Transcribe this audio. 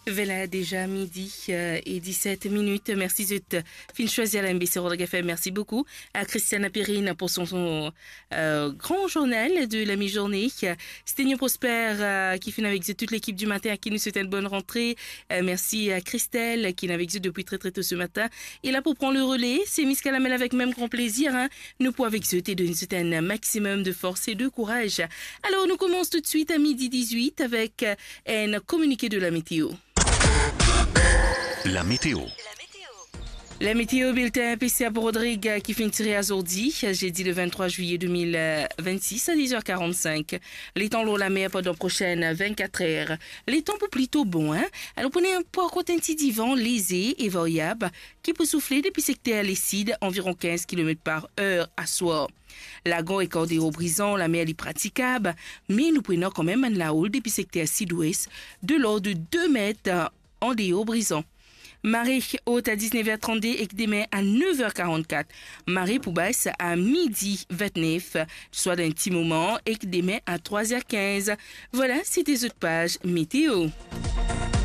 Voilà déjà midi et 17 minutes. Merci de fin choisir la MBC Rodag FM. Merci beaucoup à Christiane Perrine pour son grand journal de la mi-journée. C'était Prosper qui finit avec toute l'équipe du matin à qui nous souhaite une bonne rentrée. Merci à Christelle qui est avec nous depuis très tôt ce matin. Et là pour prendre le relais, c'est Miss Calamel avec même grand plaisir. Nous pouvons avec eux de nous souhaiter un maximum de force et de courage. Alors nous commençons tout de suite à midi 18 avec un communiqué de la météo. La météo. La météo bulletin PCA pour Rodrigue qui finit tiré à Zordi, jeudi le 23 juillet 2026 à 10h45. Les temps l'eau la mer pendant prochaine 24 heures. Les temps pour plutôt bon, Alors prenez un peu un petit divan lésé et variable qui peut souffler depuis secteur Lesside environ 15 km par heure à soir. Lagon est cordé au brisant, la mer est praticable, mais nous prenons quand même un laoul depuis secteur sud-ouest de l'ordre de 2 mètres en déhaut brisant. Marée haute à 19h32 et demain à 9h44. Marée pour basse à midi 29, soit d'un petit moment et demain à 3h15. Voilà, c'est des autres pages météo.